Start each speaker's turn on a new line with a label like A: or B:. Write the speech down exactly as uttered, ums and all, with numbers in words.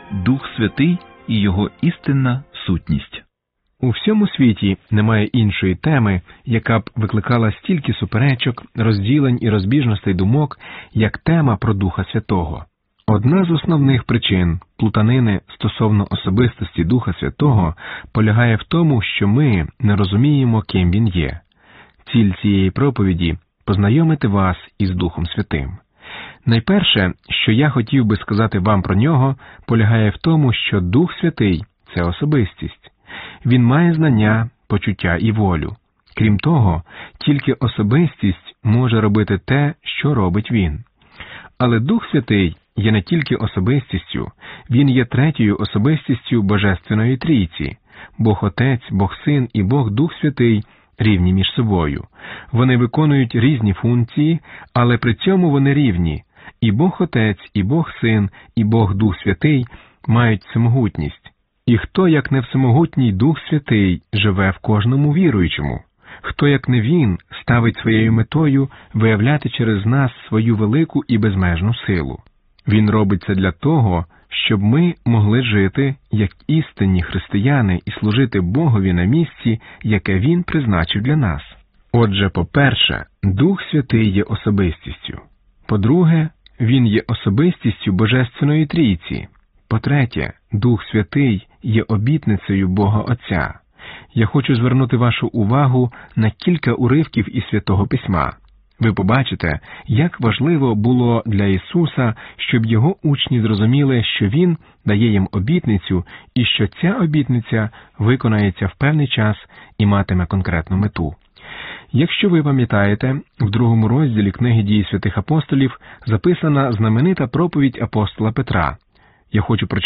A: Дух Святий і Його істинна сутність.
B: У всьому світі немає іншої теми, яка б викликала стільки суперечок, розділень і розбіжностей думок, як тема про Духа Святого. Одна з основних причин плутанини стосовно особистості Духа Святого полягає в тому, що ми не розуміємо, ким Він є. Ціль цієї проповіді – познайомити вас із Духом Святим. Найперше, що я хотів би сказати вам про нього, полягає в тому, що Дух Святий – це особистість. Він має знання, почуття і волю. Крім того, тільки особистість може робити те, що робить Він. Але Дух Святий є не тільки особистістю, Він є третьою особистістю Божественної Трійці. Бог Отець, Бог Син і Бог Дух Святий рівні між собою. Вони виконують різні функції, але при цьому вони рівні. І Бог Отець, і Бог Син, і Бог Дух Святий мають всемогутність. І хто, як не всемогутній Дух Святий, живе в кожному віруючому? Хто, як не Він, ставить своєю метою виявляти через нас свою велику і безмежну силу? Він робить це для того, щоб ми могли жити як істинні християни і служити Богові на місці, яке Він призначив для нас. Отже, по-перше, Дух Святий є особистістю. По-друге, Він є особистістю Божественної Трійці. По-третє, Дух Святий є обітницею Бога Отця. Я хочу звернути вашу увагу на кілька уривків із Святого Письма. Ви побачите, як важливо було для Ісуса, щоб Його учні зрозуміли, що Він дає їм обітницю і що ця обітниця виконається в певний час і матиме конкретну мету. Якщо ви пам'ятаєте, в другому розділі книги «Дії святих апостолів» записана знаменита проповідь апостола Петра. Я хочу прочитати